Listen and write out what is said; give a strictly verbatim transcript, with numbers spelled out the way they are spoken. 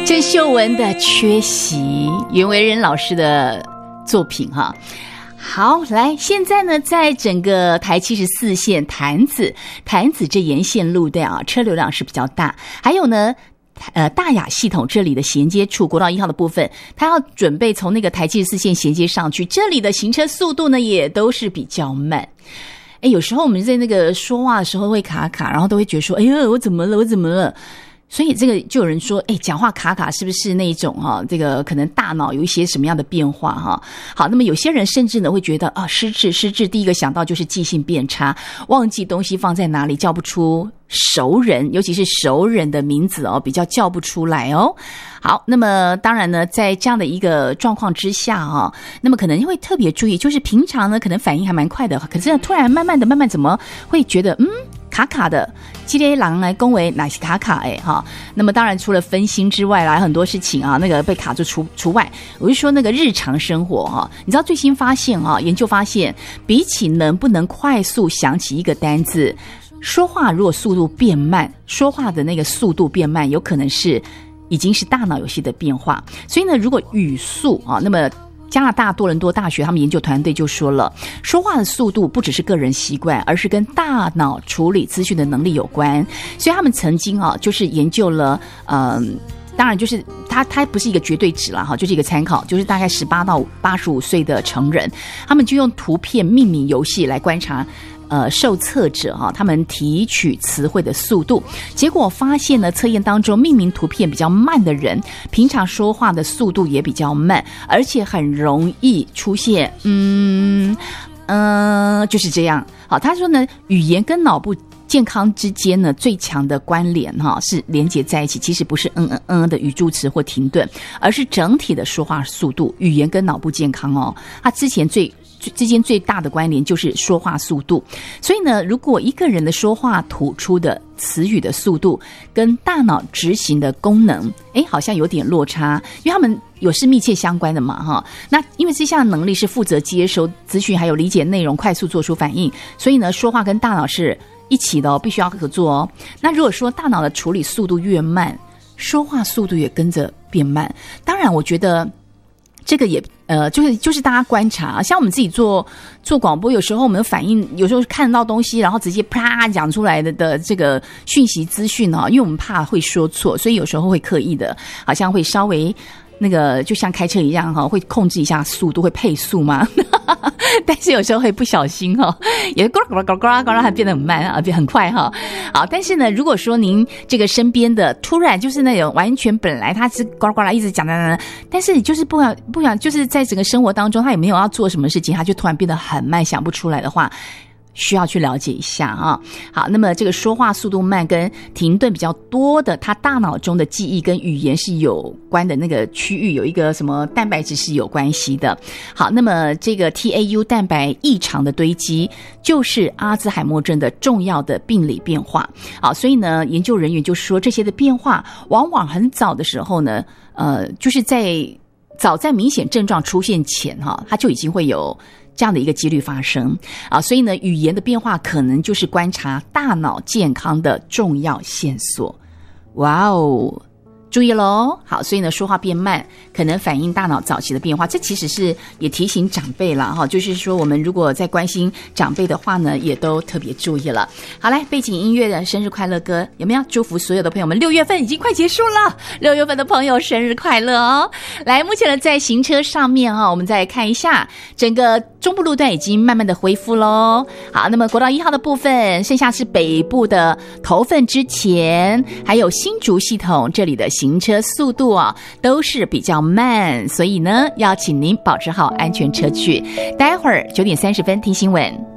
郑秀文的《缺席》，袁惟仁老师的作品哈。好，来，现在呢，在整个台七十四线潭子潭子这沿线路段啊，车流量是比较大。还有呢，呃，大雅系统这里的衔接处，国道一号的部分，它要准备从那个台七十四线衔接上去，这里的行车速度呢也都是比较慢。哎，有时候我们在那个说话的时候会卡卡，然后都会觉得说，哎呀，我怎么了，我怎么了？所以这个就有人说，哎，讲话卡卡是不是那种哈、啊？这个可能大脑有一些什么样的变化哈、啊？好，那么有些人甚至呢会觉得啊，失智，失智，第一个想到就是记性变差，忘记东西放在哪里，叫不出熟人，尤其是熟人的名字哦，比较叫不出来哦。好，那么当然呢，在这样的一个状况之下啊，那么可能会特别注意，就是平常呢可能反应还蛮快的，可是呢突然慢慢的、慢慢怎么会觉得嗯？卡卡的，这些人来恭维哪些卡卡哎哈？那么当然除了分心之外啦，很多事情啊，那个被卡住除除外。我就说那个日常生活哈、啊，你知道最新发现啊，研究发现，比起能不能快速想起一个单字，说话如果速度变慢，说话的那个速度变慢，有可能是已经是大脑有些的变化。所以呢，如果语速啊，那么加拿大多伦多大学他们研究团队就说了，说话的速度不只是个人习惯，而是跟大脑处理资讯的能力有关。所以他们曾经啊，就是研究了，嗯，当然就是它它不是一个绝对值啦哈，就是一个参考，就是大概十八到八十五岁的成人，他们就用图片命名游戏来观察。呃，受测者哈、啊，他们提取词汇的速度，结果发现呢，测验当中命名图片比较慢的人，平常说话的速度也比较慢，而且很容易出现嗯嗯、呃，就是这样。好，他说呢，语言跟脑部健康之间呢，最强的关联哈、啊、是连结在一起，其实不是嗯嗯嗯的语助词或停顿，而是整体的说话速度，语言跟脑部健康哦，他之前最。之间最大的关联就是说话速度，所以呢，如果一个人的说话吐出的词语的速度跟大脑执行的功能，诶，好像有点落差，因为他们有是密切相关的嘛，哈。那因为这项能力是负责接收资讯还有理解内容，快速做出反应，所以呢，说话跟大脑是一起的哦，必须要合作哦。那如果说大脑的处理速度越慢，说话速度也跟着变慢。当然，我觉得。这个也呃，就是就是大家观察，像我们自己做做广播，有时候我们反应，有时候看到东西，然后直接啪讲出来的的这个讯息资讯啊，因为我们怕会说错，所以有时候会刻意的，好像会稍微那个就像开车一样哈，会控制一下速度，会配速嘛。但是有时候会不小心哈，也呱呱呱呱呱，让它变得很慢啊，变很快哈。好，但是呢，如果说您这个身边的突然就是那种完全本来他是呱呱啦一直讲讲讲，但是你就是不想不想，就是在整个生活当中他也没有要做什么事情，他就突然变得很慢，想不出来的话。需要去了解一下啊。好，那么这个说话速度慢跟停顿比较多的，他大脑中的记忆跟语言是有关的那个区域，有一个什么蛋白质是有关系的。好，那么这个 T A U 蛋白异常的堆积，就是阿兹海默症的重要的病理变化。好，所以呢，研究人员就说这些的变化，往往很早的时候呢，呃，就是在早在明显症状出现前哈，它就已经会有。这样的一个几率发生啊，所以呢，语言的变化可能就是观察大脑健康的重要线索。哇哦，注意咯。好，所以呢，说话变慢可能反映大脑早期的变化，这其实是也提醒长辈啦哈，就是说我们如果在关心长辈的话呢，也都特别注意了。好，来背景音乐的生日快乐歌有没有？祝福所有的朋友们，六月份已经快结束了，六月份的朋友生日快乐哦！来，目前呢在行车上面哈，我们再看一下整个中部路段已经慢慢的恢复咯。好，那么国道一号的部分，剩下是北部的头份之前，还有新竹系统这里的行车速度啊，都是比较慢，所以呢，要请您保持好安全车距。待会儿九点三十分听新闻。